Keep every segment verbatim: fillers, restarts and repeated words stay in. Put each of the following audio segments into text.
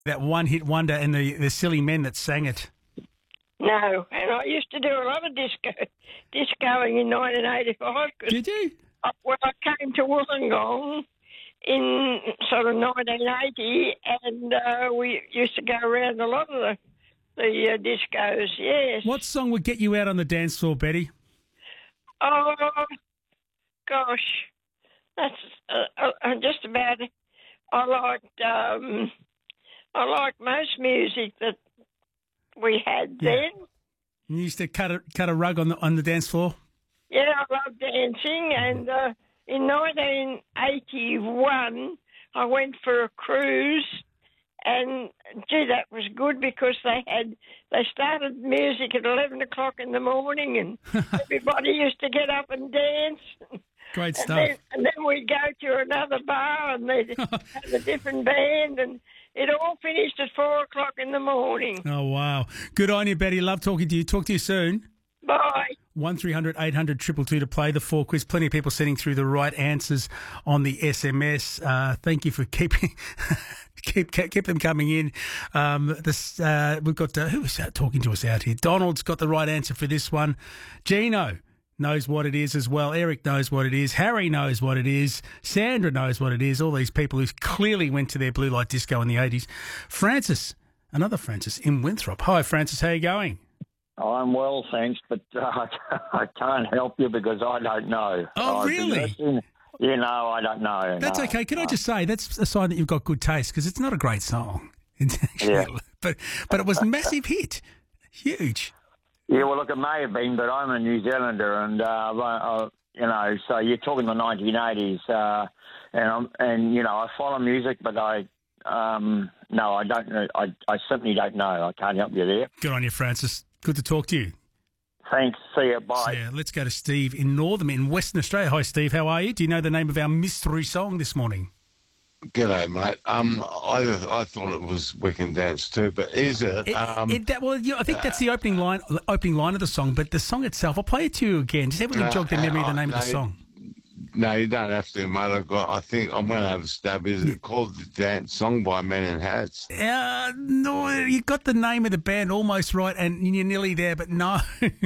That one-hit wonder and the, the silly men that sang it. No, and I used to do a lot of disco, discoing in nineteen eighty-five. Did you? I, well, I came to Wollongong in sort of nineteen eighty, and uh, we used to go around a lot of the, the uh, discos, yes. What song would get you out on the dance floor, Betty? Oh, gosh. That's uh, uh, just about it. I liked, um, I liked most music that we had Yeah. then. You used to cut a, cut a rug on the, on the dance floor? Yeah, I love dancing, and uh, in nineteen eighty-one, I went for a cruise, and gee, that was good because they had they started music at eleven o'clock in the morning, and everybody used to get up and dance. Great And stuff. then, and then we'd go to another bar, and they'd have a different band, and it all finished at four o'clock in the morning. Oh, wow. Good on you, Betty. Love talking to you. Talk to you soon. Bye. one three hundred eight hundred two two two to play the four quiz. Plenty of people sending through the right answers on the S M S. Uh, thank you for keeping keep keep them coming in. Um, this uh, we've got uh, who is that talking to us out here? Donald's got the right answer for this one. Gino knows what it is as well. Eric knows what it is. Harry knows what it is. Sandra knows what it is. All these people who clearly went to their blue light disco in the eighties. Francis, another Francis in Winthrop. Hi, Francis. How are you going? I'm well, thanks, but uh, I can't help you because I don't know. Oh, I've been really? listening- You know, I don't know. That's no, okay. Can I no. just say that's a sign that you've got good taste because it's not a great song. It's actually, Yeah. but but it was a massive hit, huge. Yeah, well, look, it may have been, but I'm a New Zealander, and uh, uh, you know, so you're talking the nineteen eighties, uh, and I'm, and you know, I follow music, but I, um, no, I don't know. I, I simply don't know. I can't help you there. Good on you, Francis. Good to talk to you. Thanks. See you. Bye. So, yeah, let's go to Steve in Northam in Western Australia. Hi, Steve. How are you? Do you know the name of our mystery song this morning? G'day, mate. Um, I I thought it was We Can Dance too, but is it? It, Um, it, that, well, yeah, I think that's the opening line. Opening line of the song, but the song itself, I'll play it to you again. Just see if we can No, jog the memory of the uh, name of the no, song. no, you don't have to, mate. I've got. I think I'm going to have a stab. Is it called the Dance Song by Men in Hats? Uh, no, you got the name of the band almost right, and you're nearly there, but no.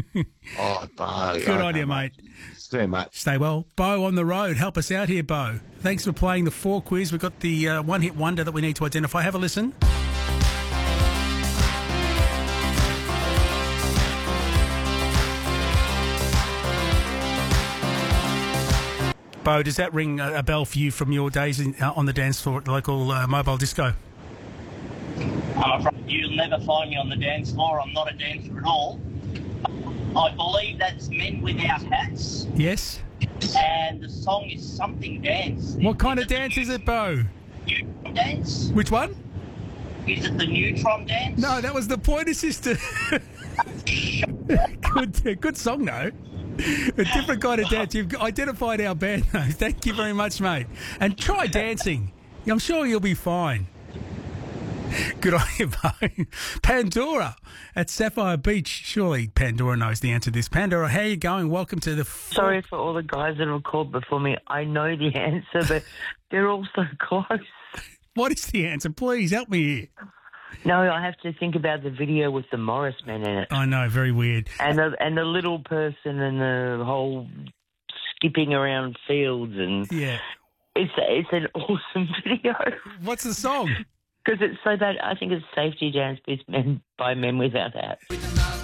Oh, no, Good okay, on you, mate. See you, mate. Stay well. Bo on the road. Help us out here, Bo. Thanks for playing the four quiz. We've got the uh, one-hit wonder that we need to identify. Have a listen. Bo, does that ring a, a bell for you from your days in, uh, on the dance floor at the local uh, mobile disco? I'm afraid you'll never find me on the dance floor. I'm not a dancer at all. I believe that's Men Without Hats, Yes. and the song is Something Dance. What kind of dance is it, Bo? Neutron Dance? Which one? Is it the Neutron Dance? No, that was the Pointer Sister. good, good song, though. A different kind of dance. You've identified our band, though. Thank you very much, mate. And try dancing. I'm sure you'll be fine. Good on you, Bo. Pandora at Sapphire Beach. Surely Pandora knows the answer to this. Pandora, how are you going? Welcome to the... Four... Sorry for all the guys that have called before me. I know the answer, but they're all so close. What is the answer? Please help me here. No, I have to think about the video with the Morris men in it. I know, very weird. And the, and the little person and the whole skipping around fields. And Yeah. it's, it's an awesome video. What's the song? Because it's so bad. I think it's Safety Dance by Men, by Men Without Hats.